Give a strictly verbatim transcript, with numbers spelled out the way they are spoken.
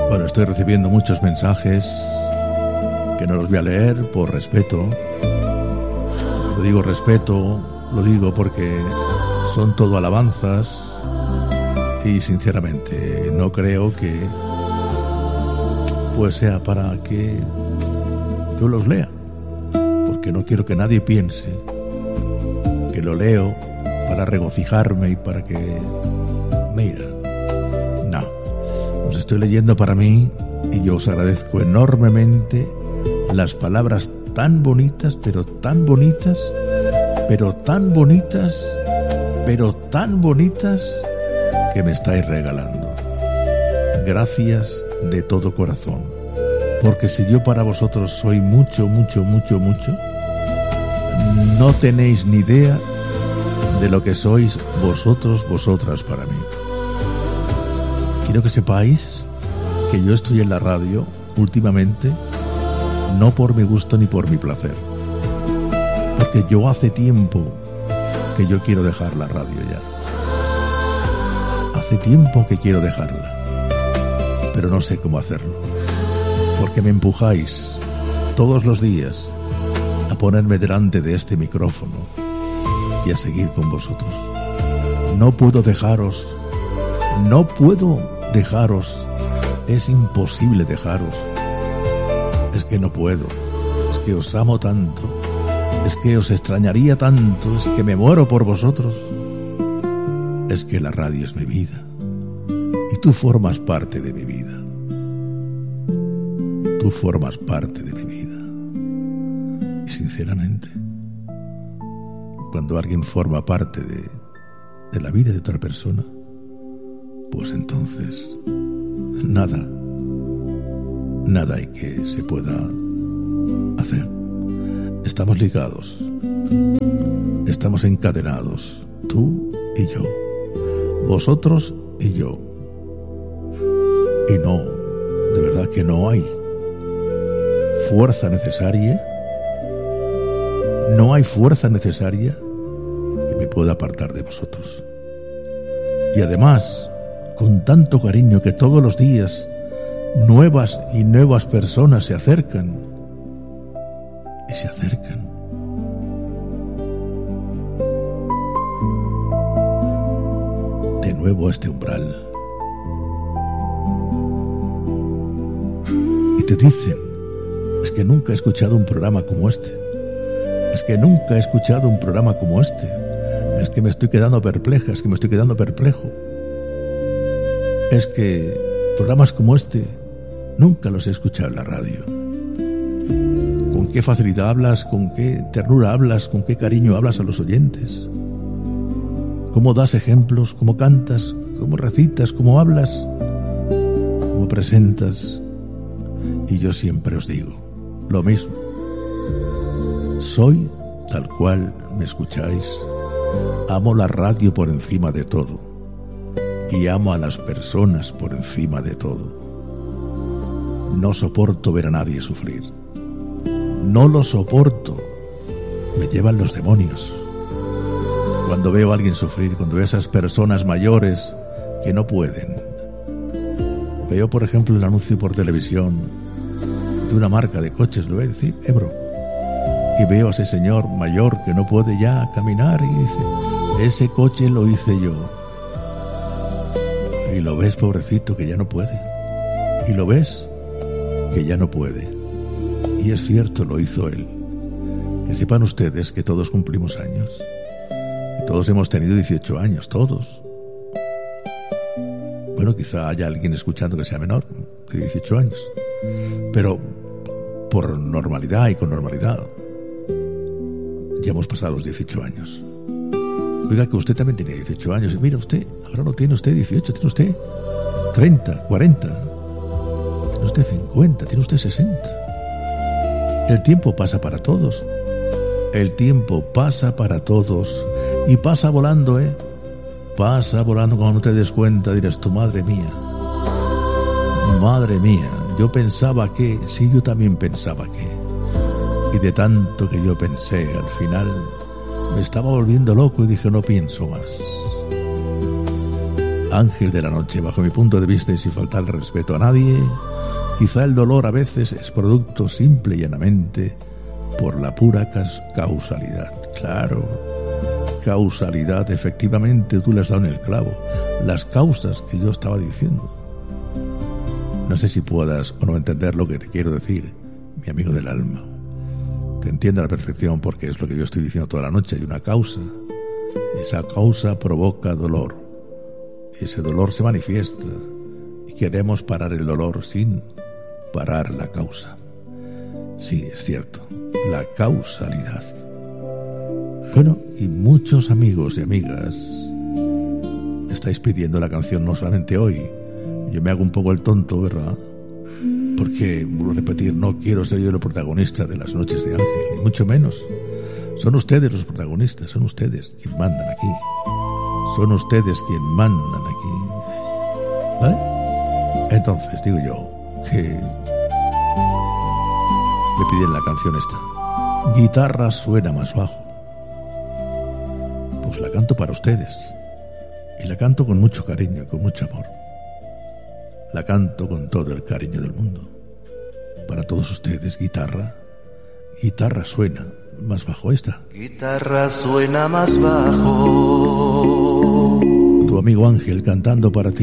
Bueno, estoy recibiendo muchos mensajes que no los voy a leer por respeto. Lo digo respeto, lo digo porque son todo alabanzas y sinceramente no creo que pues sea para que yo los lea, porque no quiero que nadie piense que lo leo para regocijarme y para que mira, no, los estoy leyendo para mí y yo os agradezco enormemente las palabras tan bonitas, pero tan bonitas, pero tan bonitas, pero tan bonitas que me estáis regalando. Gracias de todo corazón, porque si yo para vosotros soy mucho, mucho, mucho, mucho, no tenéis ni idea de lo que sois vosotros, vosotras para mí. Quiero que sepáis que yo estoy en la radio últimamente no por mi gusto ni por mi placer, porque yo hace tiempo que yo quiero dejar la radio ya. Hace tiempo que quiero dejarla, pero no sé cómo hacerlo, porque me empujáis todos los días a ponerme delante de este micrófono y a seguir con vosotros. No puedo dejaros, no puedo dejaros, es imposible dejaros. Es que no puedo, es que os amo tanto, es que os extrañaría tanto, es que me muero por vosotros. Es que la radio es mi vida y tú formas parte de mi vida. Tú formas parte de mi vida. Y sinceramente, cuando alguien forma parte de, de la vida de otra persona, pues entonces nada, nada hay que se pueda hacer. Estamos ligados, estamos encadenados, tú y yo, vosotros y yo. Y no, de verdad que no hay fuerza necesaria, no hay fuerza necesaria que me pueda apartar de vosotros. Y además, con tanto cariño que todos los días nuevas y nuevas personas se acercan y se acercan. De nuevo a este umbral. Y te dicen, es que nunca he escuchado un programa como este. Es que nunca he escuchado un programa como este. Es que me estoy quedando perpleja, es que me estoy quedando perplejo. Es que programas como este nunca los he escuchado en la radio. Con qué facilidad hablas, con qué ternura hablas, con qué cariño hablas a los oyentes. Cómo das ejemplos, cómo cantas, cómo recitas, cómo hablas, cómo presentas. Y yo siempre os digo lo mismo. Soy tal cual me escucháis. Amo la radio por encima de todo. Y amo a las personas por encima de todo. No soporto ver a nadie sufrir. No lo soporto. Me llevan los demonios. Cuando veo a alguien sufrir, cuando veo a esas personas mayores que no pueden. Veo, por ejemplo, el anuncio por televisión de una marca de coches, lo voy a decir, Ebro. Y veo a ese señor mayor que no puede ya caminar y dice, ese coche lo hice yo. Y lo ves, pobrecito, que ya no puede. Y lo ves que ya no puede. Y es cierto, lo hizo él. Que sepan ustedes que todos cumplimos años. Que todos hemos tenido dieciocho años, todos. Bueno, quizá haya alguien escuchando que sea menor de dieciocho años. Pero por normalidad y con normalidad, ya hemos pasado los dieciocho años. Oiga, que usted también tiene dieciocho años. Y mira usted, ahora no tiene usted dieciocho, tiene usted treinta, cuarenta. Tiene usted cincuenta, tiene usted sesenta. El tiempo pasa para todos. El tiempo pasa para todos. Y pasa volando, ¿eh? Pasa volando. Cuando no te des cuenta dirás tu madre mía. Madre mía. Yo pensaba que... Sí, yo también pensaba que... Y de tanto que yo pensé, al final me estaba volviendo loco y dije, no pienso más. Ángel de la noche, bajo mi punto de vista y sin faltar respeto a nadie, quizá el dolor a veces es producto simple y llanamente por la pura causalidad. Claro, causalidad, efectivamente tú le has dado en el clavo. Las causas que yo estaba diciendo. No sé si puedas o no entender lo que te quiero decir, mi amigo del alma. Te entiendo a la perfección porque es lo que yo estoy diciendo toda la noche. Hay una causa. Esa causa provoca dolor. Ese dolor se manifiesta y queremos parar el dolor sin parar la causa. Sí, es cierto, la causalidad. Bueno, y muchos amigos y amigas me estáis pidiendo la canción no solamente hoy. Yo me hago un poco el tonto, ¿verdad? Porque, vuelvo a repetir, no quiero ser yo el protagonista de las noches de Ángel, ni mucho menos. Son ustedes los protagonistas, son ustedes quienes mandan aquí. Son ustedes quienes mandan aquí. ¿Vale? Entonces, digo yo, que me piden la canción esta. Guitarra suena más bajo. Pues la canto para ustedes. Y la canto con mucho cariño y con mucho amor. La canto con todo el cariño del mundo. Para todos ustedes, guitarra. Guitarra suena más bajo esta. Guitarra suena más bajo. Tu amigo Ángel cantando para ti.